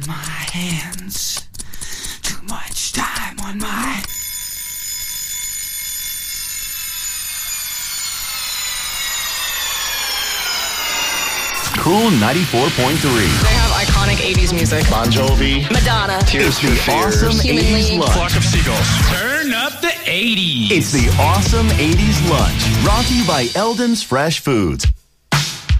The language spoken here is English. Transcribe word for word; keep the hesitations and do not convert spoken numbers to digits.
my hands. Too much time on my... Cool ninety-four point three. They have iconic eighties music. Bon Jovi. Madonna. Tears for Fears. Awesome Human eighties League. lunch. Flock of Seagulls. Turn up the eighties. It's the Awesome eighties Lunch, brought to you by Eldon's Fresh Foods.